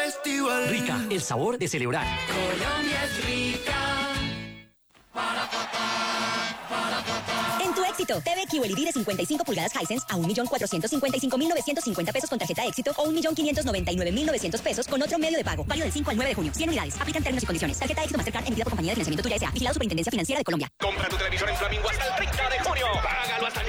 Festival. Rica, el sabor de celebrar. Colombia es rica. En tu éxito, TV QLED de 55 pulgadas Hisense a 1.455.950 pesos con tarjeta éxito o 1.599.900 pesos con otro medio de pago. Válido del 5 al 9 de junio. 100 unidades. Aplican términos y condiciones. Tarjeta éxito Mastercard emitida por Compañía de Financiamiento Tuya S.A. Vigilado Superintendencia Financiera de Colombia. Compra tu televisor en Flamingo hasta el 30 de junio. Págalo hasta